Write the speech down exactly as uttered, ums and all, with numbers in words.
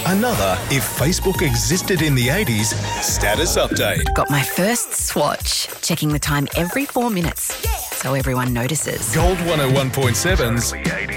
Another if Facebook existed in the eighties status update. Got my first swatch, checking the time every four minutes so everyone notices. Gold one oh one point seven's